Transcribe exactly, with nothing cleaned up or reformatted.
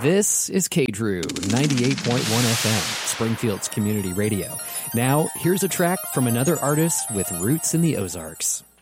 This is K Drew ninety-eight point one F M, Springfield's community radio. Now, here's a track from another artist with roots in the Ozarks.